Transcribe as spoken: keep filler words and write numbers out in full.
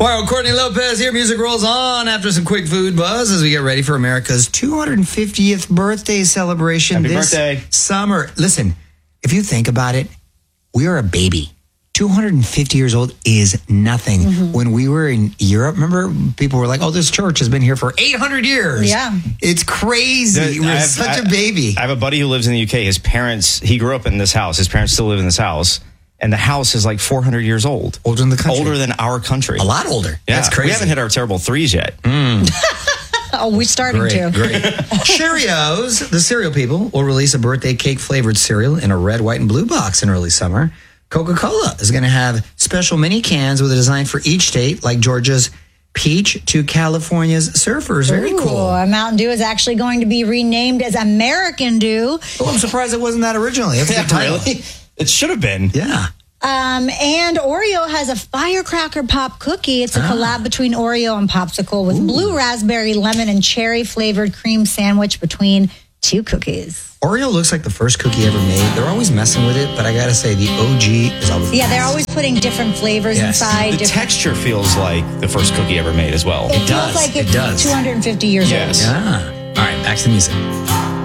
Well, Courtney Lopez here. Music rolls on after some quick food buzz as we get ready for America's two hundred fiftieth birthday celebration Happy this birthday. summer. Listen, if you think about it, we are a baby. two hundred fifty years old is nothing. Mm-hmm. When we were in Europe, remember, people were like, oh, this church has been here for eight hundred years. Yeah. It's crazy. The- we're I have- such I- a baby. I have a buddy who lives in the U K. His parents, he grew up in this house. His parents still live in this house. And the house is like four hundred years old. Older than the country. Older than our country. A lot older. Yeah. That's crazy. We haven't hit our terrible threes yet. Oh, we're starting Great, to. great. Cheerios, the cereal people, will release a birthday cake flavored cereal in a red, white, and blue box in early summer. Coca-Cola is going to have special mini cans with a design for each state, like Georgia's peach to California's surfers. Very Ooh, cool. uh, Mountain Dew is actually going to be renamed as American Dew. Oh, I'm surprised it wasn't that originally. That's a Yeah, good title. really? It should have been. Yeah. Um, and Oreo has a firecracker pop cookie. It's a Ah. collab between Oreo and Popsicle with blue raspberry, lemon, and cherry flavored cream sandwich between two cookies. Oreo looks like the first cookie ever made. They're always messing with it, but I got to say, the O G is always the Yeah, they're best. always putting different flavors Yes. inside. The different- texture feels like the first cookie ever made as well. It, feels does, like it it's does. two hundred fifty years Yes. old. Yeah. All right, back to the music.